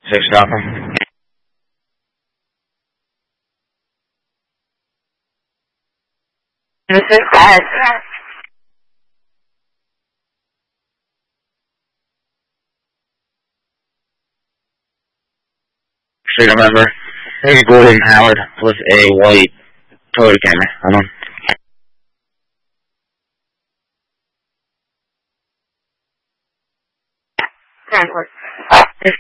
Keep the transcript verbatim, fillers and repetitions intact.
Six Stopper. This is bad. Street November. Here's Gordon Howard with a white Toyota Camry. Hold on. Transport.